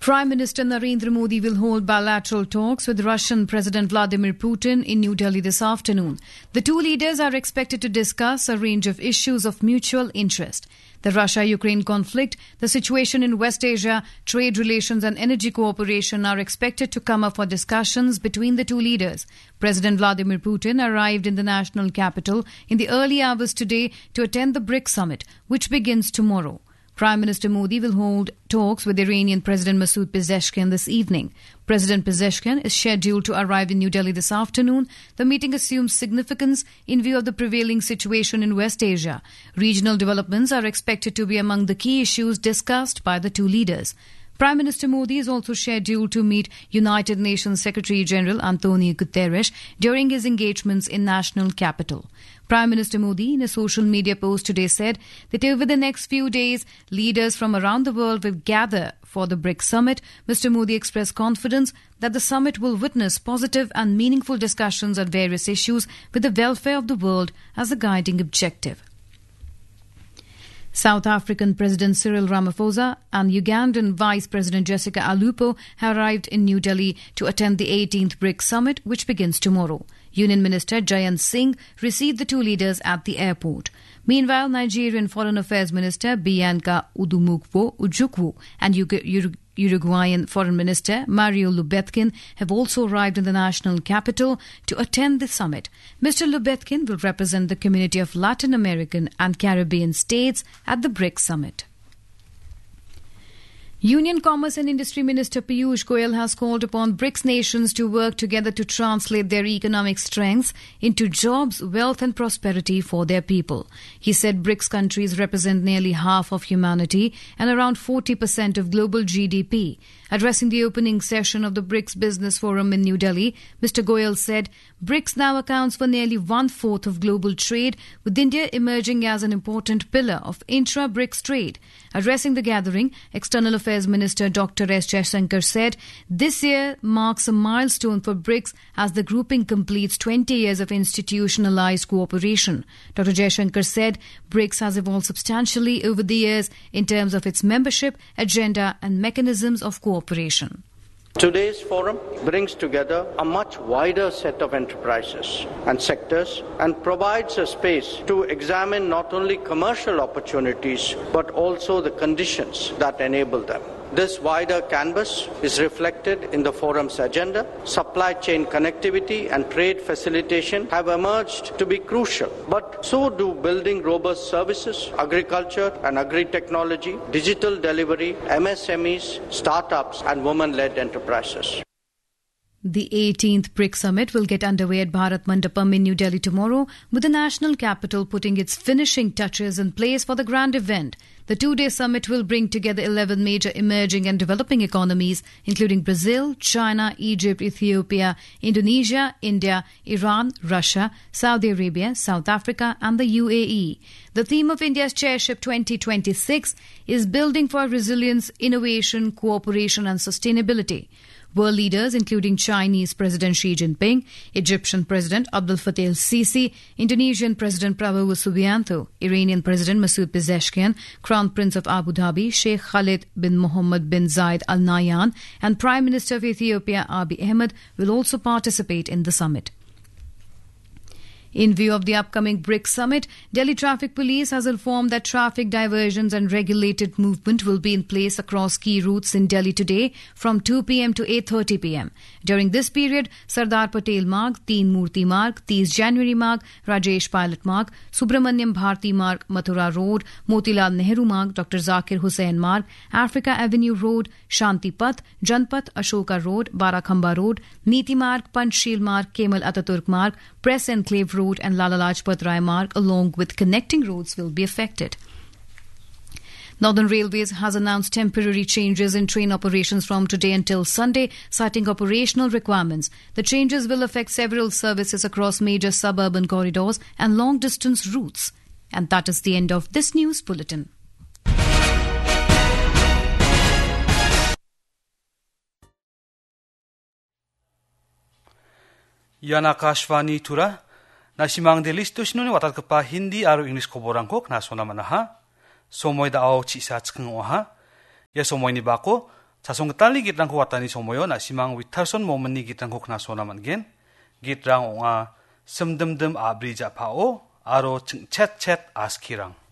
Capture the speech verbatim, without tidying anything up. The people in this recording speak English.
Prime Minister Narendra Modi will hold bilateral talks with Russian President Vladimir Putin in New Delhi this afternoon. The two leaders are expected to discuss a range of issues of mutual interest. The Russia-Ukraine conflict, the situation in West Asia, trade relations and energy cooperation are expected to come up for discussions between the two leaders. President Vladimir Putin arrived in the national capital in the early hours today to attend the BRICS summit, which begins tomorrow. Prime Minister Modi will hold talks with Iranian President Masoud Pezeshkian this evening. President Pezeshkian is scheduled to arrive in New Delhi this afternoon. The meeting assumes significance in view of the prevailing situation in West Asia. Regional developments are expected to be among the key issues discussed by the two leaders. Prime Minister Modi is also scheduled to meet United Nations Secretary General Antonio Guterres during his engagements in national capital. Prime Minister Modi, in a social media post today, said that over the next few days, leaders from around the world will gather for the BRICS summit. Mister Modi expressed confidence that the summit will witness positive and meaningful discussions on various issues with the welfare of the world as a guiding objective. South African President Cyril Ramaphosa and Ugandan Vice President Jessica Alupo have arrived in New Delhi to attend the eighteenth BRICS summit, which begins tomorrow. Union Minister Jayant Singh received the two leaders at the airport. Meanwhile, Nigerian Foreign Affairs Minister Bianca Udumukwo Ojukwu and Uruguayan Foreign Minister Mario Lubetkin have also arrived in the national capital to attend the summit. Mister Lubetkin will represent the community of Latin American and Caribbean states at the BRICS summit. Union Commerce and Industry Minister Piyush Goyal has called upon BRICS nations to work together to translate their economic strengths into jobs, wealth and prosperity for their people. He said BRICS countries represent nearly half of humanity and around forty percent of global G D P. Addressing the opening session of the BRICS Business Forum in New Delhi, Mister Goyal said BRICS now accounts for nearly one-fourth of global trade, with India emerging as an important pillar of intra-BRICS trade. Addressing the gathering, External Affairs Minister Doctor S. Jaishankar said this year marks a milestone for BRICS as the grouping completes twenty years of institutionalized cooperation. Doctor Jaishankar said BRICS has evolved substantially over the years in terms of its membership, agenda and mechanisms of cooperation. Today's forum brings together a much wider set of enterprises and sectors and provides a space to examine not only commercial opportunities but also the conditions that enable them. This wider canvas is reflected in the forum's agenda. Supply chain connectivity and trade facilitation have emerged to be crucial, but so do building robust services, agriculture and agri-technology, digital delivery, M S M Es, startups and women-led enterprises. The eighteenth BRICS summit will get underway at Bharat Mandapam in New Delhi tomorrow, with the national capital putting its finishing touches in place for the grand event. The two-day summit will bring together eleven major emerging and developing economies, including Brazil, China, Egypt, Ethiopia, Indonesia, India, Iran, Russia, Saudi Arabia, South Africa and the U A E. The theme of India's Chairship twenty twenty-six is Building for Resilience, Innovation, Cooperation and Sustainability. World leaders including Chinese President Xi Jinping, Egyptian President Abdel Fattah el-Sisi, Indonesian President Prabowo Subianto, Iranian President Masoud Pezeshkian, Crown Prince of Abu Dhabi Sheikh Khalid bin Mohammed bin Zayed Al Nahyan and Prime Minister of Ethiopia Abiy Ahmed will also participate in the summit. In view of the upcoming BRICS summit, Delhi Traffic Police has informed that traffic diversions and regulated movement will be in place across key routes in Delhi today from two p.m. to eight thirty p.m. During this period, Sardar Patel Marg, Teen Murti Marg, thirty January Marg, Rajesh Pilot Marg, Subramanyam Bharti Marg, Mathura Road, Motilal Nehru Marg, Doctor Zakir Hussain Marg, Africa Avenue Road, Shanti Path, Janpath, Ashoka Road, Barakhamba Road, Niti Marg, Panchsheel Marg, Kemal Ataturk Marg, Press Enclave Road and Lala Lajpat Rai Marg, along with connecting roads, will be affected. Northern Railways has announced temporary changes in train operations from today until Sunday, citing operational requirements. The changes will affect several services across major suburban corridors and long-distance routes. And that is the end of this news bulletin. Yan Akashvani Tura nasimang delis to sinuni watat kapa Hindi aru English ko borangkok na sona manaha somoy da au chi sa chkeng oha ya somoy ni bako 자송 그탈리 기트랑 고왔다니 소모요 나시망 위탈손 모먼니 기트랑 고크나소나만 겐 기트랑 옹아 슴듬듬 아브리자 파오 아로 칭챗챗 아스키랑